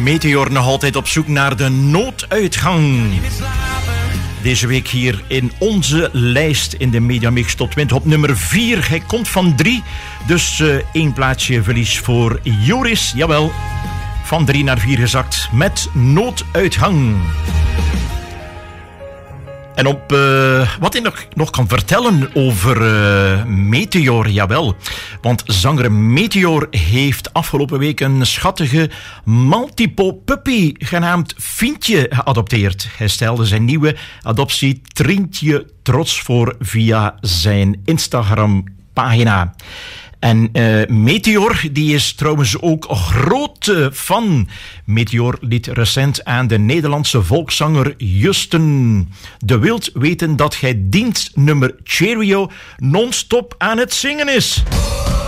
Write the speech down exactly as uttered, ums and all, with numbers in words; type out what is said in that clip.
Meteor nog altijd op zoek naar de nooduitgang. Deze week hier in onze lijst in de Mediamix Top twintig op nummer vier. Hij komt van drie, dus uh, één plaatsje verlies voor Joris. Jawel, van drie naar vier gezakt met nooduitgang. En op uh, wat ik nog, nog kan vertellen over uh, Meteor, jawel. Want zanger Meteor heeft afgelopen week een schattige multiple puppy genaamd Fientje geadopteerd. Hij stelde zijn nieuwe adoptie Trientje trots voor via zijn Instagram-pagina. En uh, Meteor, die is trouwens ook grote fan. Meteor liet recent aan de Nederlandse volkszanger Justin de Wild weten dat hij dienstnummer Cheerio non-stop aan het zingen is.